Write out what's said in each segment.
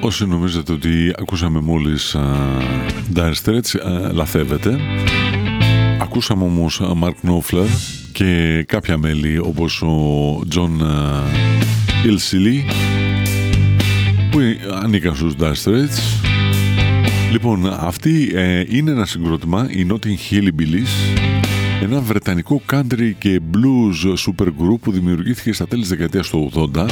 Όσοι νομίζετε ότι ακούσαμε μόλις Dire Straits, λαθεύετε. Ακούσαμε όμως Mark Knopfler και κάποια μέλη όπως ο John Ilsley που ανήκαν στους Dire Straits. Λοιπόν, αυτή είναι ένα συγκρότημα, η Notting Hill Billies, ένα βρετανικό country και blues super group που δημιουργήθηκε στα τέλη της δεκαετίας του 80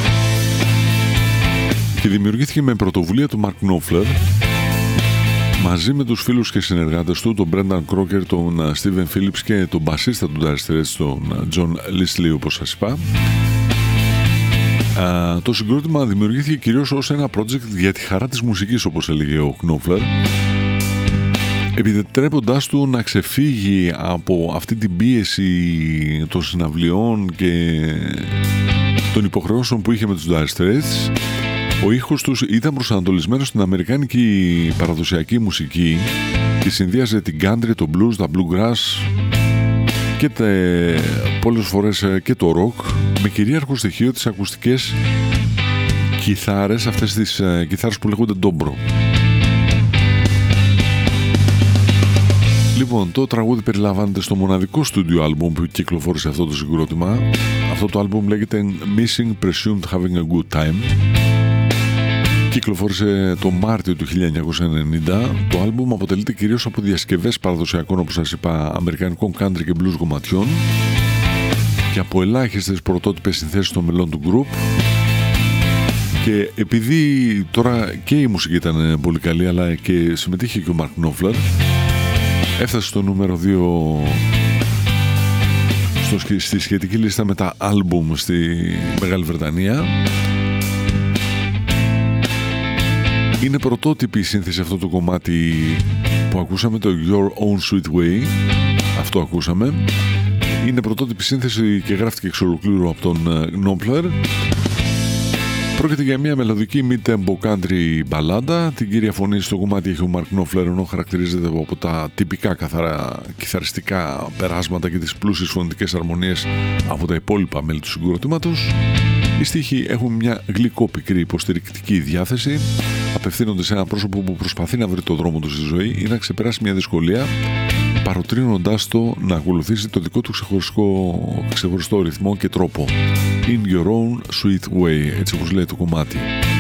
και δημιουργήθηκε με πρωτοβουλία του Mark Knopfler μαζί με τους φίλους και συνεργάτες του, τον Brendan Crocker, τον Steven Phillips και τον μπασίστα του Dire Straits, τον John Ilsley, όπως σας είπα. Το συγκρότημα δημιουργήθηκε κυρίως ως ένα project για τη χαρά της μουσικής, όπως έλεγε ο Knopfler, επιτρέποντάς του να ξεφύγει από αυτή την πίεση των συναυλιών και των υποχρεώσεων που είχε με τους Dire Straits. Ο ήχος τους ήταν προσανατολισμένος στην αμερικάνικη παραδοσιακή μουσική και συνδύαζε την country, το blues, τα bluegrass και πολλές φορές και το rock με κυρίαρχο στοιχείο τις ακουστικές κιθάρες, αυτές τις κιθάρες που λέγονται ντόμπρο. Λοιπόν, το τραγούδι περιλαμβάνεται στο μοναδικό στούντιο άλμπουμ που κυκλοφόρησε αυτό το συγκρότημα. Αυτό το άλμπουμ λέγεται Missing Presumed Having a Good Time. Κυκλοφόρησε το Μάρτιο του 1990. Το άλμπουμ αποτελείται κυρίως από διασκευές παραδοσιακών, όπως σας είπα, αμερικανικών country και blues κομματιών και από ελάχιστες πρωτότυπες συνθέσεις των μελών του group. Και επειδή τώρα και η μουσική ήταν πολύ καλή, αλλά και συμμετείχε και ο Mark Knopfler, έφτασε στο νούμερο 2 στη σχετική λίστα με τα άλμπουμ στη Μεγάλη Βρετανία. Είναι πρωτότυπη η σύνθεση αυτό το κομμάτι που ακούσαμε, το Your Own Sweet Way. Αυτό ακούσαμε. Είναι πρωτότυπη σύνθεση και γράφτηκε εξ ολοκλήρου από τον Knopfler. Πρόκειται για μια μελωδική mid-tempo country μπαλάντα. Την κύρια φωνή στο κομμάτι έχει ο Mark Knopfler, ενώ χαρακτηρίζεται από τα τυπικά καθαρά κιθαριστικά περάσματα και τις πλούσιες φωνητικές αρμονίες από τα υπόλοιπα μέλη του συγκροτήματος. Οι στίχοι έχουν μια γλυκό-πικρή υποστηρικτική διάθεση. Απευθύνονται σε ένα πρόσωπο που προσπαθεί να βρει το δρόμο του στη ζωή ή να ξεπεράσει μια δυσκολία, παροτρύνοντάς το να ακολουθήσει το δικό του ξεχωριστό ρυθμό και τρόπο. In your own sweet way, έτσι όπως λέει το κομμάτι.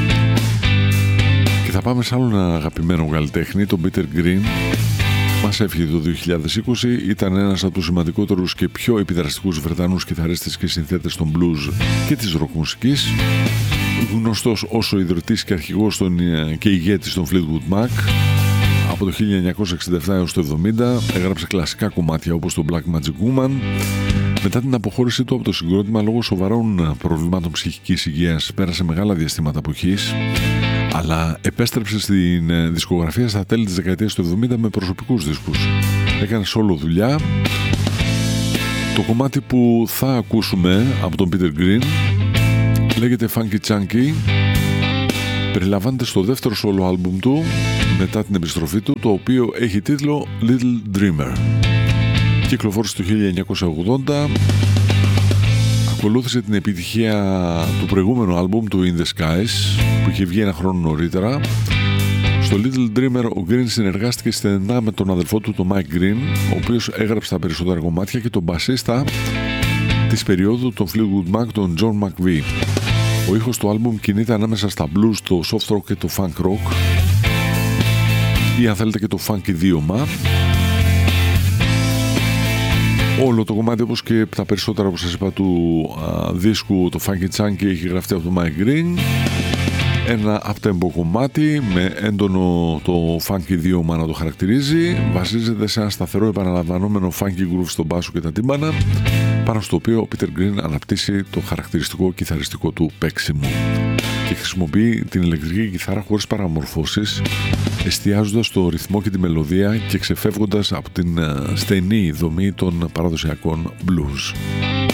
Και θα πάμε σε άλλο ένα αγαπημένο καλλιτέχνη, τον Peter Green. Μας έφυγε το 2020, ήταν ένας από τους σημαντικότερους και πιο επιδραστικούς Βρετανούς κιθαρίστες και συνθέτες των blues και της rock μουσικής. Γνωστός ως ο ιδρυτής και αρχηγός και ηγέτης των Fleetwood Mac. Από το 1967 έως το 1970 έγραψε κλασικά κομμάτια όπως το Black Magic Woman. Μετά την αποχώρησή του από το συγκρότημα λόγω σοβαρών προβλημάτων ψυχικής υγείας πέρασε μεγάλα διαστήματα αποχής, αλλά επέστρεψε στην δισκογραφία στα τέλη της δεκαετίας του 70 με προσωπικούς δίσκους. Έκανε solo δουλειά. Το κομμάτι που θα ακούσουμε από τον Peter Green λέγεται Funky Chunky. Περιλαμβάνεται στο δεύτερο solo άλμπουμ του μετά την επιστροφή του, το οποίο έχει τίτλο Little Dreamer. Κυκλοφόρησε το 1980. Ακολούθησε την επιτυχία του προηγούμενου άλμπουμ του In The Skies που είχε βγει ένα χρόνο νωρίτερα. Στο Little Dreamer ο Green συνεργάστηκε στενά με τον αδελφό του, τον Mike Green, ο οποίος έγραψε τα περισσότερα κομμάτια, και τον μπασίστα της περίοδου των Fleetwood Mac, τον John McVie. Ο ήχος του άλμπουμ κινείται ανάμεσα στα blues, το soft rock και το funk rock, ή αν θέλετε και το funk ιδίωμα. Όλο το κομμάτι, όπως και τα περισσότερα, όπως σας είπα, του δίσκου, το Funky Chunky, έχει γραφτεί από τον Mike Green. Ένα up-tempo κομμάτι με έντονο το funky ιδίωμα να το χαρακτηρίζει. Βασίζεται σε ένα σταθερό επαναλαμβανόμενο funky groove στον μπάσο και τα τύμπανα, πάνω στο οποίο ο Peter Green αναπτύσσει το χαρακτηριστικό κιθαριστικό του παίξιμο και χρησιμοποιεί την ηλεκτρική κιθάρα χωρίς παραμορφώσεις, εστιάζοντας το ρυθμό και τη μελωδία και ξεφεύγοντας από την στενή δομή των παραδοσιακών blues.